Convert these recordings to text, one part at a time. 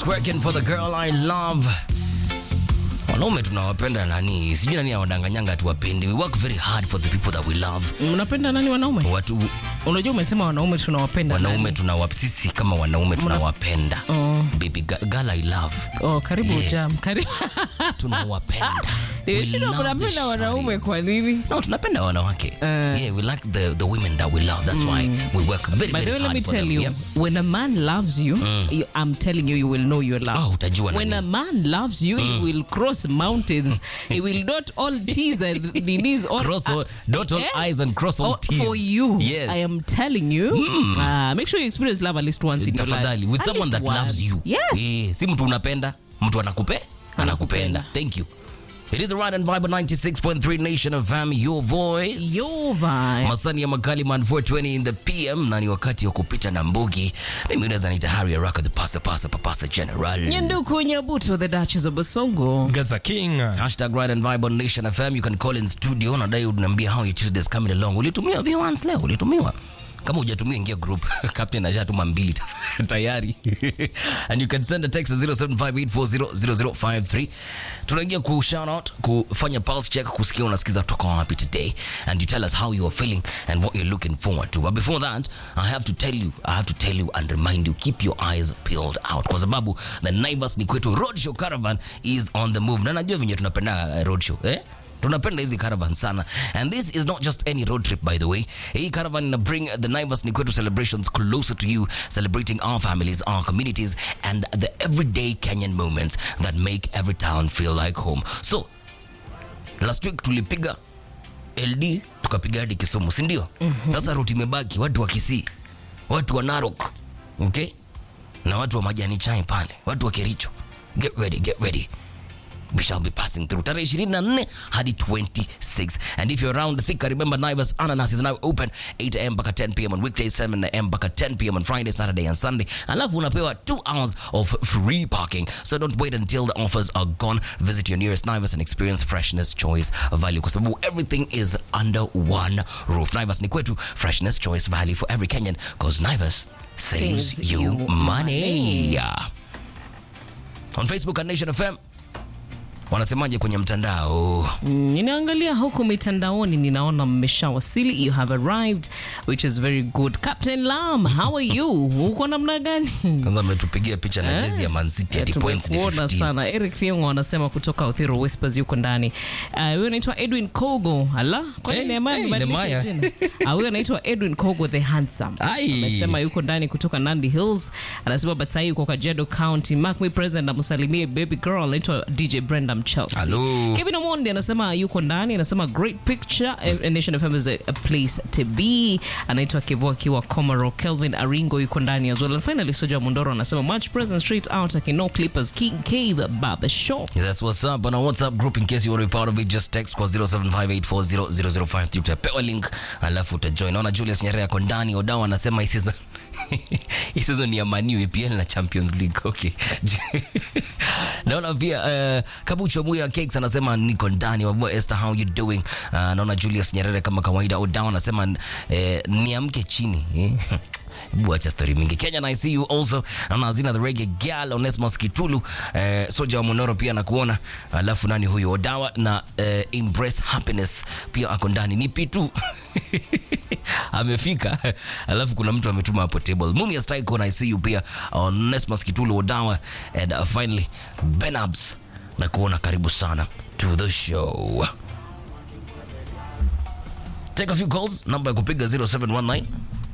What's working for the girl I love? Wanaume tunawapenda nani? Sijui nani awadanganyanga tuwapende. We work very hard for the people that we love. Unapenda nani wanaume? Watu Unajua umesema wanaume tunawapenda. Wanaume sisi kama wanaume tunawapenda. Baby girl I love. Karibu jam. Karibu. Tunawapenda. Nimeshinda kunapenda wanaume kwa nini? No, tunapenda wanawake. Yeah, we like the women that we love. That's why we work very hard for them. But let me tell you, when a man loves you, I'm telling you, you will know your love. Utajua nani. When a man loves you, he will cross mountains. He will dot all T's and knees all dot all I's and cross all T's. For you. Yes. I am telling you. Make sure you experience love at least once in your life. Tafadhali, with someone that loves you. Yes. Si mtu unapenda, mtu anakupenda. Thank you. It is a Ride and Vibe 96.3 Nation of FM, your voice. Your vibe. Masani ya Makali man 420 in the PM. Na ni wakati wa kupita na mbugi. Mimi unaweza nita Harry Araka the Pasa General. Nyanduku Nyabuto the Duchess of Basongo. Gaza King. Hashtag Ride and Vibe on Nation FM. You can call in studio. Nadai unaniambia how your Tuesday is coming along. Ulitumiwa V1s leo? Ulitumiwa? Kama hujatumia ingia group. Captain ajatuma 2 tayari. And you can send a text to 0758400053. Tunaingia ku shout out, kufanya pulse check, kusikia unasikiza kutoka wapi today, and you tell us how you are feeling and what you're looking forward to. But before that, I have to tell you and remind you, keep your eyes peeled out kwa sababu the Naivas ni kwetu Roadshow Caravan is on the move. Na najua venye tunapenda roadshow, tunapenda hizi caravan sana, and this is not just any road trip, by the way. Hii caravan ina bring the Naivas Nikwetu celebrations closer to you, celebrating our families, our communities, and the everyday Kenyan moments that make every town feel like home. So last week tulipiga LD, tukapiga hadi Kisumu, si ndio? Sasa route imebaki watu wa Kisii, watu wa Narok, okay, na watu wa Majani Chai pale, watu wa Kericho. Get ready. We shall be passing through tarehe 24 hadi 26th. And if you're around Thika, remember Naivas Ananas is now open 8 a.m. mpaka 10 p.m. on weekdays, 7 a.m. mpaka 10 p.m. on Friday, Saturday and Sunday. Alafu unapewa 2 hours of free parking. So don't wait until the offers are gone. Visit your nearest Naivas and experience freshness, choice, value. Kwa sababu everything is under one roof. Naivas ni kwetu, freshness, choice, value for every Kenyan. Because Naivas saves you money. On Facebook at Nation FM. Wanasemaje kwenye mtandao? Ninaangalia huko mitandaoni, ninaona mmeshawasili. You have arrived, which is very good. Captain Lam, how are you? Uko namna gani? Kwanza ametupigia picha na jezi ya Man City at points ni 15. Sana. Eric Thiongo anasema kutoka Uthiro Whispers yuko ndani. Huyo anaitwa Edwin Kogo. Kwa nini Nemaya jina? Huyo anaitwa Edwin Kogo the handsome. Anasema yuko ndani kutoka Nandi Hills. Anasema Batsai yuko Kajiado County. Mark me present na msalimie baby girl anaitwa DJ Brenda Chelsea. Hello. Kevin Omondi anasema yuko ndani, anasema great picture. Nation FM is a place to be. Anaitwa Kevo akiwa Komoro. Kelvin Aringo yuko ndani as well. And finally Soja Mundoro anasema much present straight out at No Clippers King Cave Barber Shop. That's what's up. On our WhatsApp group, in case you want to be part of it, just text kwa 0758400053 utapewa link alafu utajoin. Naona Julius Nyerere yako ndani. Odawa anasema hii season ni ya Man U, EPL na Champions League. Okay. Naona pia Kabucho Muya Cakes anasema niko ndani. Wabua Esther, how you doing? Naona Julius Nyerere kama kawaida. Odawa anasema niamke chini. Buacha story mingi. Kenya na I see you also. Naona Azina the Reggae Girl, Onesmus Kitulu, Soja wa Monoro pia nakuona. Alafu nani huyo? Odawa na Embrace Happiness pia ako ndani. Ni Pitu. Amefika. Alafu kuna mtu ametuma hapo table. Mumia Style na I see you pia. Onesmus Kitulu, Odawa, and finally Benabs nakuona. Karibu sana to the show. Take a few calls. Number ya kupiga 0719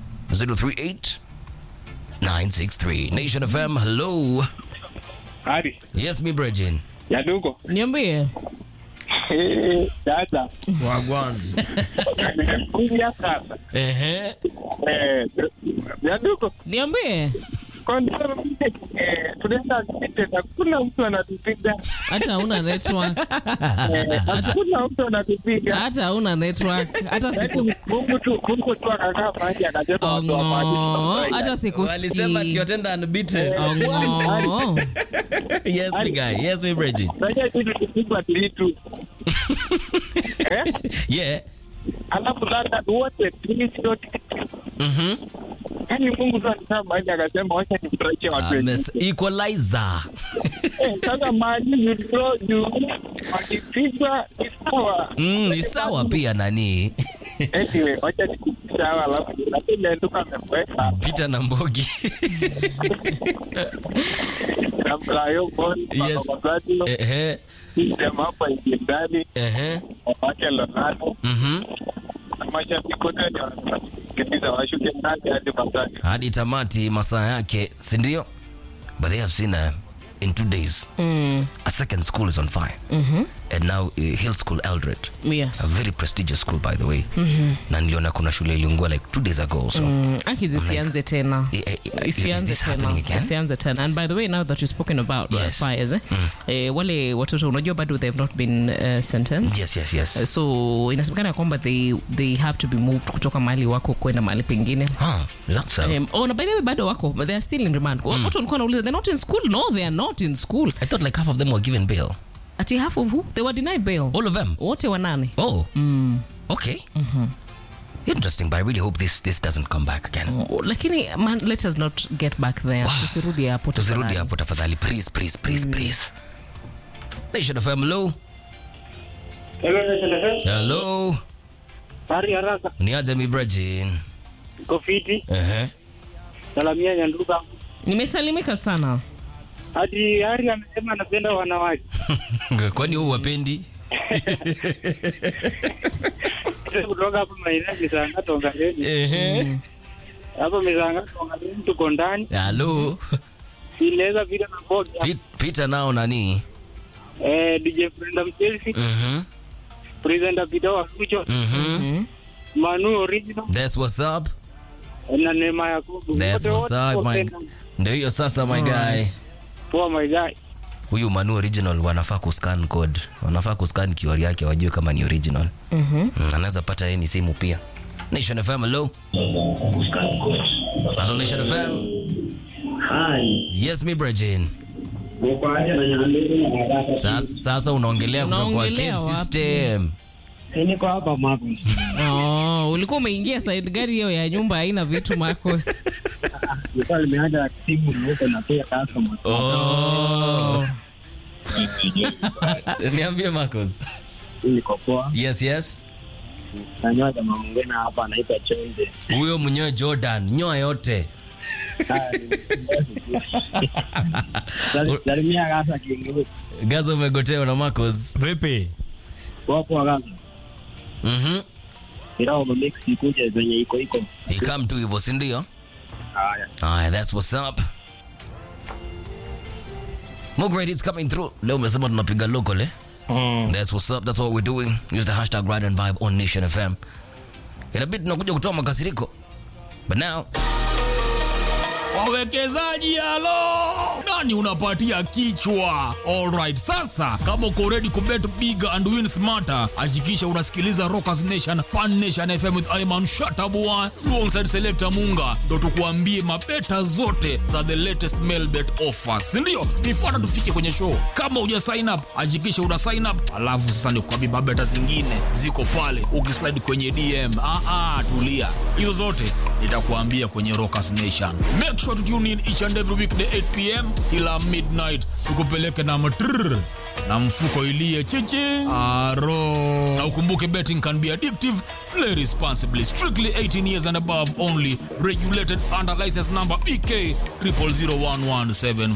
038-963. Nation FM, hello. Ari. Yes, mi Brejin. Yaduko. Niambie. Dada. Wagwan. Kuja sasa. Yaduko. Niambie. Tunaenda kitenda, kuna mtu anatupiga. Hata una network. Kuna mtu anatupiga. Hata una network. Hata siku Mungu tu akakaa maji akasema watu wa maji. hata siku Walisema tiotenda unbeaten. Yes, my guy. Yes, my Brejin. Sasa kitu kipigwa tu. Yeah. Alafu lada wote please don't. yani Mungu sasa baada akasema wacha nifurahishe watu wengine. Equalizer. Sasa maji withdraw juu wakipigwa ni sawa. Ni sawa pia nani. Anyway, wacha nikusawa alafu napenda nduka ameweka. Peter na Mbogi. Namlayo bon. Yes. Sema hapa ndani. Wacha Leonardo. Mashabiki wote wanakimbiza washuke ndani hadi Masaki. Hadi tamati masaa yake, si ndio? But they have seen in 2 days a second school is on fire. And now Hill School Eldred. Yes. A very prestigious school, by the way. Na niliona kuna shule iliungua like 2 days ago also. Isianze tena. Isianze tena. And by the way, now that you've spoken about fires, wale watoto unajua bado they have not been sentenced. Yes. So inasemekana kwamba they have to be moved kutoka mahali wako kwenda mahali pengine. Is that so? Na by the way bado wako, but they are still in remand. Watu walikuwa wanauliza they're not in school. No, they are not in school. I thought like half of them were given bail. Ati half of who? They were denied bail. All of them? Wote wanane. Oh. Okay. Interesting, but I really hope this doesn't come back again. Lakini man, let us not get back there. Tusirudi hapo tafadhali. Please. Nation FM, hello. Hello. Hari haraka. Niaje mi Brajin. Kofiti. Salamia Nyanduka. Nimesalimika sana. Hadi Hari amesema anapenda wanawake. Kwani wewe wapendi? Kutoka hapo maeneo Misanga Tongaleni. Hapo Misanga Tongaleni tuko ndani. Hello. Ileza vile na Mbogi. Peter nao nani? DJ Brenda Mchelsea. Presenter Peter Wakucho. Manu Original. That's what's up. Na Neema Yakubu. That's what's up, my. Ndio hiyo sasa my guy. Poa my guy. Huyu Manu Original wanafaa kuscan code. Wanafaa kuscan QR yake wajue kama ni original. Anaweza pata yeye ni simu pia. Nation FM, hello. Hello Nation FM. Hi. Yes, mi Brajin. Sasa unaongelea kutoka kwa Cave System. Niko hapa Marcos. Ulikuwa umeingia side gari hiyo ya nyumba haina vitu Marcos. Nilikuwa nimeacha simu huko na pia customer. Niambie Marcos. Niko poa. Yes. Nanyoa kama ongena hapa anaitwa Chonde. Huyo mnyoe Jordan, nyoa yote. Salimia Gaza kiongozi. Gaza umegotewa na Marcos. Vipi? Wapo Gaza. Ila mix ikuje zenye iko. Ikam tu hivyo, si ndio? Haya, that's what's up. More great hits coming through. Leo umesema tunapiga local That's what's up. That's what we're doing. Use the hashtag Ride and Vibe on Nation FM. Inabidi tunakuja kutoa makasiriko. But now wawekezaji halo, nani unapatia kichwa? Alright, sasa kama uko ready kubet big and win smarter, hakikisha unasikiliza Rockers Nation Pan Nation FM with Ayman Shatabua alongside Selector Munga, ndo tukuambie mabeta zote za the latest mail bet offers, ndio nifuata tufike kwenye show. Kama uja sign up, hakikisha una sign up, alafu sasa nikuambie mabeta zingine ziko pale, ukislide kwenye DM. Tulia, hizo zote nitakuambia kwenye Rockers Nation. Make sure to tune in each and every weekday 8 p.m. ila midnight, tukupeleke na matrrr na mfuko ilie chichi aro. Na ukumbuke betting can be addictive. Play responsibly. Strictly 18 years and above only. Regulated under license number BK 0001174.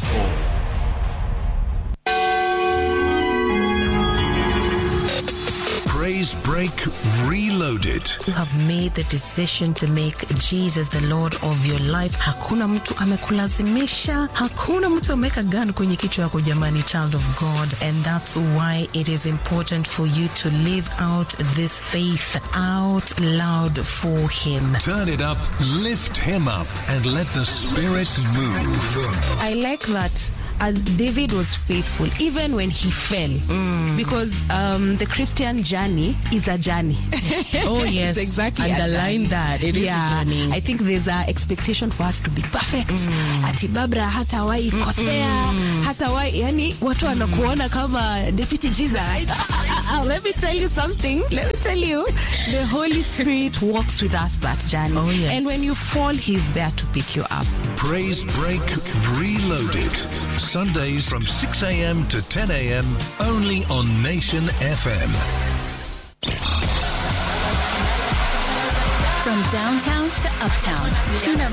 Praise Break Reloaded. You have made the decision to make Jesus the Lord of your life. Hakuna mtu amekulazimisha. Hakuna mtu ameweka gun kwenye kichwa yako jamani, child of God. And that's why it is important for you to live out this faith out loud for him. Turn it up, lift him up, and let the Spirit move. I like that as David was faithful even when he fell, because the Christian journey is a journey. Oh yes, it's exactly underline that it is a journey. I think there's an expectation for us to be perfect. Ati Barbara hatawai kosea, hatawai, yani watu wanakuona kama Deputy Jesus. Let me tell you something. Let me tell you, the Holy Spirit walks with us that journey. Oh, yes. And when you fall, He's there to pick you up. Praise Break Reloaded. Sundays from 6 a.m. to 10 a.m. only on Nation FM. From downtown to uptown, tune